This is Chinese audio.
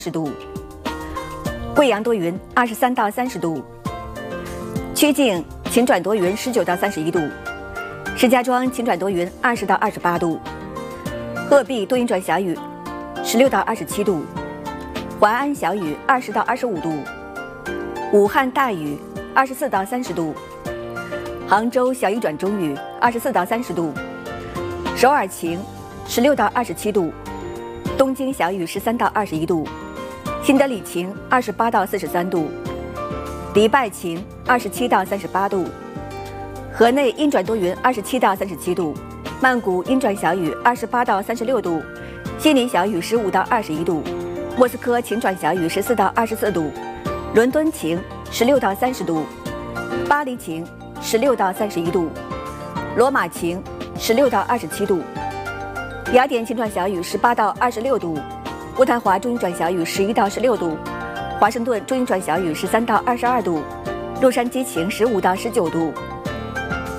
度，贵阳多云23到30度，曲靖晴转多云19到31度，石家庄晴转多云20到28度，鹤壁多云转小雨16到27度，淮安小雨20到25度，武汉大雨24到30度，杭州小雨转中雨24到30度，首尔晴16到27度，东京小雨13到21度，新德里晴28到43度，迪拜晴27到38度，河内阴转多云27到37度，曼谷阴转小雨28到36度，悉尼小雨15到21度，莫斯科晴转小雨14到24度，伦敦晴16到30度，巴黎晴16到31度，罗马晴16到27度，雅典晴转小雨18到26度，渥太华中阴转小雨11到16度，华盛顿中阴转小雨13到22度，洛杉矶晴15到19度。